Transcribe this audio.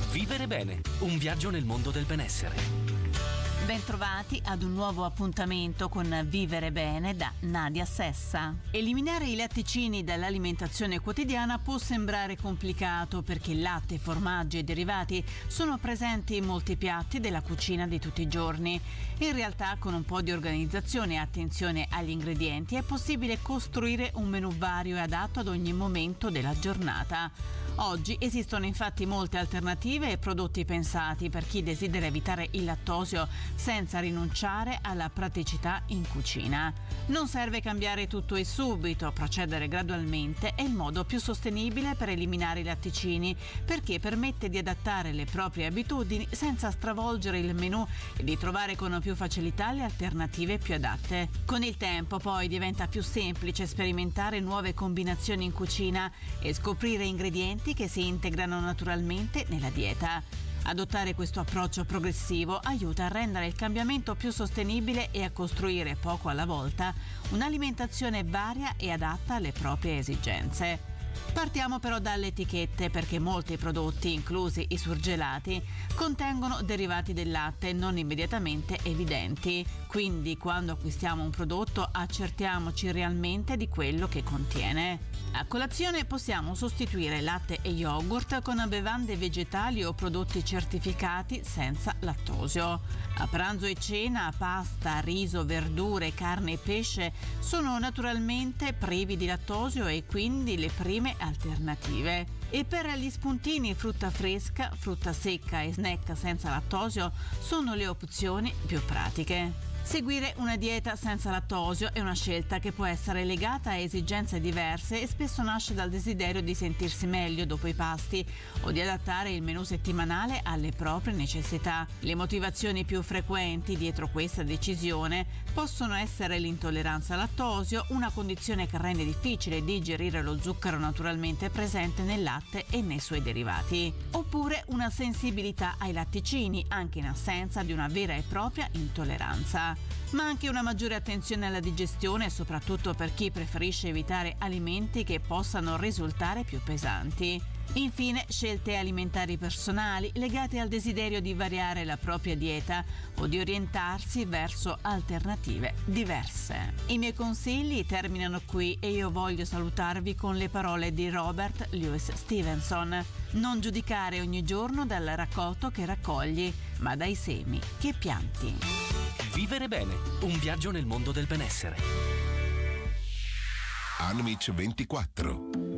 Vivere bene, un viaggio nel mondo del benessere. Bentrovati ad un nuovo appuntamento con Vivere Bene da Nadia Sessa. Eliminare i latticini dall'alimentazione quotidiana può sembrare complicato perché latte, formaggi e derivati sono presenti in molti piatti della cucina di tutti i giorni. In realtà, con un po' di organizzazione e attenzione agli ingredienti è possibile costruire un menù vario e adatto ad ogni momento della giornata. Oggi esistono infatti molte alternative e prodotti pensati per chi desidera evitare il lattosio senza rinunciare alla praticità in cucina. Non serve cambiare tutto e subito, procedere gradualmente è il modo più sostenibile per eliminare i latticini, perché permette di adattare le proprie abitudini senza stravolgere il menù e di trovare con più facilità le alternative più adatte. Con il tempo poi diventa più semplice sperimentare nuove combinazioni in cucina e scoprire ingredienti che si integrano naturalmente nella dieta. Adottare questo approccio progressivo aiuta a rendere il cambiamento più sostenibile e a costruire poco alla volta un'alimentazione varia e adatta alle proprie esigenze. Partiamo però dalle etichette, perché molti prodotti, inclusi i surgelati, contengono derivati del latte non immediatamente evidenti. Quindi quando acquistiamo un prodotto accertiamoci realmente di quello che contiene. A colazione possiamo sostituire latte e yogurt con bevande vegetali o prodotti certificati senza lattosio. A pranzo e cena pasta, riso, verdure, carne e pesce sono naturalmente privi di lattosio e quindi le prime alternative. E per gli spuntini frutta fresca, frutta secca e snack senza lattosio sono le opzioni più pratiche. Seguire una dieta senza lattosio è una scelta che può essere legata a esigenze diverse e spesso nasce dal desiderio di sentirsi meglio dopo i pasti o di adattare il menù settimanale alle proprie necessità. Le motivazioni più frequenti dietro questa decisione possono essere l'intolleranza al lattosio, una condizione che rende difficile digerire lo zucchero naturalmente presente nel latte e nei suoi derivati, oppure una sensibilità ai latticini anche in assenza di una vera e propria intolleranza. Ma anche una maggiore attenzione alla digestione, soprattutto per chi preferisce evitare alimenti che possano risultare più pesanti. Infine, scelte alimentari personali legate al desiderio di variare la propria dieta o di orientarsi verso alternative diverse. I miei consigli terminano qui e io voglio salutarvi con le parole di Robert Louis Stevenson. Non giudicare ogni giorno dal raccolto che raccogli, ma dai semi che pianti. Vivere bene, un viaggio nel mondo del benessere. Anmic 24